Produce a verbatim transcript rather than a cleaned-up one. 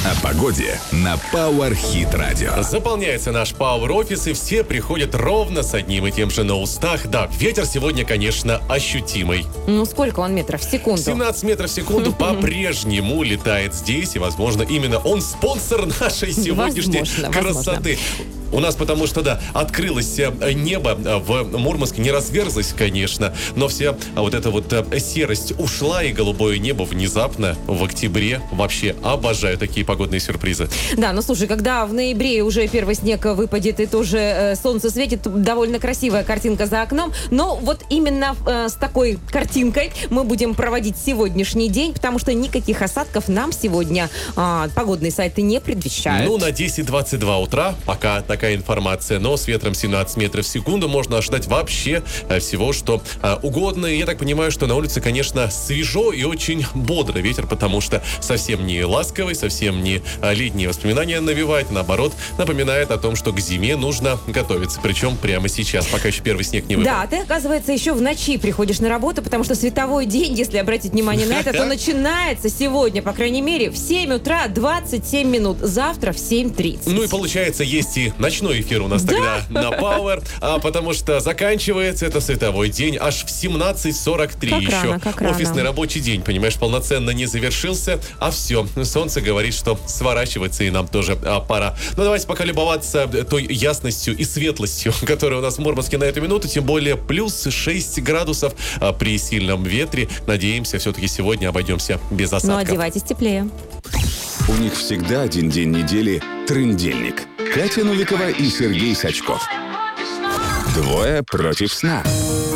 О погоде на Power Hit Radio. Заполняется наш Power офис, и все приходят ровно с одним и тем же на устах. Да, ветер сегодня, конечно, ощутимый. Ну, сколько он метров в секунду? семнадцать метров в секунду по-прежнему летает здесь, и, возможно, именно он спонсор нашей сегодняшней Возможно, красоты. возможно. У нас потому что, да, открылось небо в Мурманске, не разверзлось, конечно, но вся вот эта вот серость ушла, и голубое небо внезапно в октябре. Вообще обожаю такие погодные сюрпризы. Да, ну слушай, когда в ноябре уже первый снег выпадет и тоже э, солнце светит, довольно красивая картинка за окном, но вот именно э, с такой картинкой мы будем проводить сегодняшний день, потому что никаких осадков нам сегодня э, погодные сайты не предвещают. Ну, на десять двадцать два утра пока такая информация, но с ветром семнадцать метров в секунду можно ожидать вообще всего, что а, угодно. И я так понимаю, что на улице, конечно, свежо и очень бодро ветер, потому что совсем не ласковый, совсем не а, летние воспоминания навевает, наоборот, напоминает о том, что к зиме нужно готовиться. Причем прямо сейчас, пока еще первый снег не выпал. Да, ты, оказывается, еще в ночи приходишь на работу, потому что световой день, если обратить внимание на это, то начинается сегодня, по крайней мере, в семь утра двадцать семь минут. Завтра в семь тридцать. Ну и получается, есть и ночной эфир у нас Да? тогда на Power, а, потому что заканчивается это световой день аж в семнадцать сорок три. Как Еще рано, как рано. офисный рабочий день, понимаешь, полноценно не завершился, а все, солнце говорит, что сворачивается, и нам тоже а, пора. Ну давайте пока любоваться той ясностью и светлостью, которая у нас в Мурманске на эту минуту, тем более плюс шесть градусов а, при сильном ветре. Надеемся, все-таки сегодня обойдемся без осадков. Ну, одевайтесь теплее. У них всегда один день недели – трындельник. Катя Новикова и Сергей Сачков. Двое против сна.